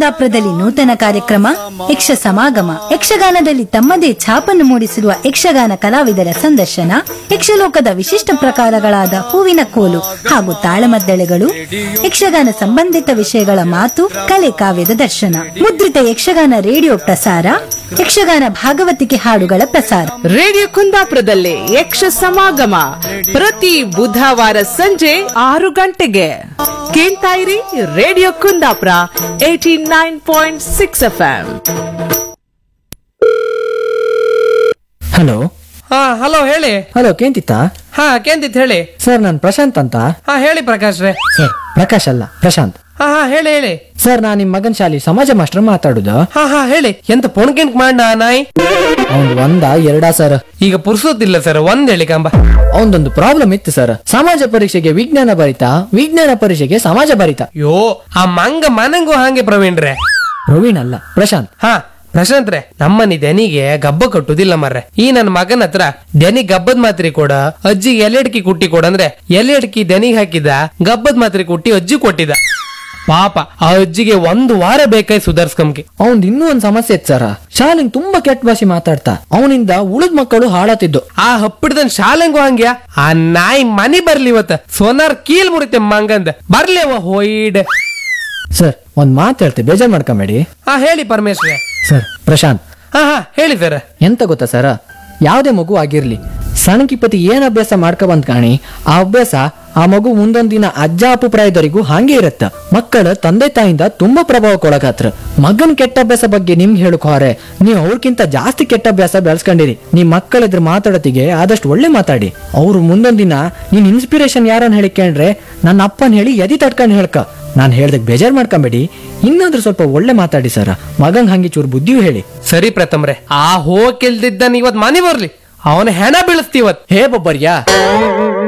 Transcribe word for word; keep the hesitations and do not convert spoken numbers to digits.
ಕುಂದಾಪುರದಲ್ಲಿ ನೂತನ ಕಾರ್ಯಕ್ರಮ ಯಕ್ಷ ಸಮಾಗಮ ಯಕ್ಷಗಾನದಲ್ಲಿ ತಮ್ಮದೇ ಛಾಪನ್ನು ಮೂಡಿಸಿರುವ ಯಕ್ಷಗಾನ ಕಲಾವಿದರ ಸಂದರ್ಶನ ಯಕ್ಷಲೋಕದ ವಿಶಿಷ್ಟ ಪ್ರಕಾರಗಳಾದ ಹೂವಿನ ಕೋಲು ಹಾಗೂ ತಾಳಮದ್ದಳೆಗಳು ಯಕ್ಷಗಾನ ಸಂಬಂಧಿತ ವಿಷಯಗಳ ಮಾತು ಕಲೆ ಕಾವ್ಯದ ದರ್ಶನ ಮುದ್ರಿತ ಯಕ್ಷಗಾನ ರೇಡಿಯೋ ಪ್ರಸಾರ ಯಕ್ಷಗಾನ ಭಾಗವತಿಕೆ ಹಾಡುಗಳ ಪ್ರಸಾರ ರೇಡಿಯೋ ಕುಂದಾಪುರದಲ್ಲಿ ಯಕ್ಷ ಸಮಾಗಮ ಪ್ರತಿ ಬುಧವಾರ ಸಂಜೆ ಆರು ಗಂಟೆಗೆ ಕೇಳ್ತಾ ಇರಿ radio Kundapura eighty nine point six F M. Hello ಹಾ ಹಲೋ ಹೇಳಿ. ಹಲೋ ಕೇಂತಿತ್ತ? ಹಾ ಕೇಂದಿತ್ ಹೇಳಿ. ಸರ್ ನಾನು ಪ್ರಶಾಂತ್ ಅಂತ. ಹಾ ಹೇಳಿ ಪ್ರಕಾಶ್ ರೇ. ಸರ್ ಪ್ರಕಾಶ್ ಅಲ್ಲ ಪ್ರಶಾಂತ್. ಹಾ ಹಾ ಹೇಳಿ ಹೇಳಿ. ಸರ್ ನಾನ್ ನಿಮ್ ಮಗನ್ ಶಾಲಿ ಸಮಾಜ ಮಾಸ್ಟರ್ ಮಾತಾಡುದು. ಹಾ ಹಾ ಹೇಳಿ. ಎಂತ ಪೊಣ್ಕೆಂಟ್ ಮಾಡ ನಾಯಿ ಅವ್ನ್ ಒಂದ ಎರಡಾ ಸರ್? ಈಗ ಪುರ್ಸೋತಿಲ್ಲ ಸರ್, ಒಂದ್ ಹೇಳಿ ಕಂಬ. ಅವನದೊಂದು ಪ್ರಾಬ್ಲಮ್ ಇತ್ತು ಸರ್. ಸಮಾಜ ಪರೀಕ್ಷೆಗೆ ವಿಜ್ಞಾನ ಬರಿತ, ವಿಜ್ಞಾನ ಪರೀಕ್ಷೆಗೆ ಸಮಾಜ ಬರಿತ. ಯೋ ಆ ಮಂಗ ಮನಂಗೂ ಹಾಗೆ ಪ್ರವೀಣ್ ರೇ. ಪ್ರವೀಣ್ ಅಲ್ಲ ಪ್ರಶಾಂತ್. ಹಾ ಪ್ರಶಾಂತ್ ರೇ, ನಮ್ಮನಿ ದನಿಗೆ ಗಬ್ಬ ಕಟ್ಟುದಿಲ್ಲ ಮರ್ರೆ. ಈ ನನ್ ಮಗನ ಹತ್ರ ದನಿ ಗಬ್ಬದ್ ಮಾತ್ರೆ ಕೊಡ, ಅಜ್ಜಿಗೆ ಎಲೆಡ್ಕಿ ಕುಟ್ಟಿ ಕೊಡಂದ್ರೆ ಎಲೆಡ್ಕಿ ದನಿಗೆ ಹಾಕಿದ ಗಬ್ಬದ್ ಮಾತ್ರೆ ಕುಟ್ಟಿ ಅಜ್ಜಿ ಕೊಟ್ಟಿದ. ಪಾಪ ಆ ಅಜ್ಜಿಗೆ ಒಂದು ವಾರ ಬೇಕಾಯ್ ಸುಧಾರ್ಸ್ಕಂಗೆ. ಅವನ್ ಇನ್ನೂ ಒಂದ್ ಸಮಸ್ಯೆ ಇತ್ತು ಸರ್. ಶಾಲೆಂಗ್ ತುಂಬಾ ಕೆಟ್ಟ ಭಾಷೆ ಮಾತಾಡ್ತಾ ಅವನಿಂದ ಉಳಿದ ಮಕ್ಕಳು ಹಾಳಾತಿದ್ದು. ಆ ಹಪ್ಪಿಡ್ದನ್ ಶಾಲೆಂಗು ಹಂಗ್ಯಾ. ಆ ನಾಯಿ ಮನಿ ಬರ್ಲಿ ಇವತ್ತ ಸೋನಾರ್ ಕೀಲ್ ಮುರಿತೆ ಮಂಗಂದ ಬರ್ಲಿ ಅವ ಹೋಯ್ಡ್. ಸರ್ ಒಂದ್ ಮಾತು ಹೇಳ್ತೆ, ಬೇಜಾರ್ ಮಾಡ್ಕೊಂಬೇಡಿ. ಹಾ ಹೇಳಿ ಪರಮೇಶ್ವರ. ಸರ್ ಪ್ರಶಾಂತ್. ಹಾ ಹಾ ಹೇಳಿ ಸರ್. ಎಂತ ಗೊತ್ತಾ ಸರ, ಯಾವ್ದೇ ಮಗು ಆಗಿರ್ಲಿ ಸಣ್ಣಕಿಪತಿ ಏನ್ ಅಭ್ಯಾಸ ಮಾಡ್ಕೊ ಬಂದ್ ಕಾಣಿ, ಆ ಅಭ್ಯಾಸ ಆ ಮಗು ಮುಂದೊಂದ್ ದಿನ ಅಜ್ಜ ಅಪ್ಪು ಪ್ರಾಯದವರೆಗೂ ಹಾಗೆ ಇರತ್ತ. ಮಕ್ಕಳ ತಂದೆ ತಾಯಿಂದ ತುಂಬಾ ಪ್ರಭಾವಕ್ಕೊಳಗಾತ್ರ. ಮಗನ್ ಕೆಟ್ಟ ಅಭ್ಯಾಸ ಬಗ್ಗೆ ನಿಮ್ಗೆ ಹೇಳಕ್ ಹೋರೆ ನೀವು ಅವ್ರಕ್ಕಿಂತ ಜಾಸ್ತಿ ಕೆಟ್ಟ ಅಭ್ಯಾಸ ಬೆಳೆಸ್ಕೊಂಡಿರಿ. ನಿಮ್ ಮಕ್ಕಳಿದ್ರ ಮಾತಾಡೋತಿಗೆ ಆದಷ್ಟು ಒಳ್ಳೆ ಮಾತಾಡಿ. ಅವ್ರು ಮುಂದೊಂದ್ ದಿನ ನೀನ್ ಇನ್ಸ್ಪಿರೇಷನ್ ಯಾರನ್ನ ಹೇಳಿಕೊಂಡ್ರೆ ನನ್ನ ಅಪ್ಪನ್ ಹೇಳಿ ಎದಿ ತಡ್ಕೊಂಡ್ ಹೇಳ್ಕ. ನಾನ್ ಹೇಳ್ದಕ್ ಬೇಜಾರ್ ಮಾಡ್ಕೊಂಬೇಡಿ, ಇನ್ನಾದ್ರೂ ಸ್ವಲ್ಪ ಒಳ್ಳೆ ಮಾತಾಡಿ ಸರ. ಮಗಂಗ್ ಹಂಗೆ ಚೂರು ಬುದ್ಧಿಯೂ ಹೇಳಿ. ಸರಿ ಪ್ರಥಮ್ರೆ, ಆ ಹೋಗಿಲ್ದಿದ್ದನ್ ಇವತ್ ಮನೆ ಬರ್ಲಿ, ಅವನ ಹೆಣ ಬೀಳಿಸ್ತೀವತ್. ಹೇ ಬೊಬ್ಬರ್ಯಾ.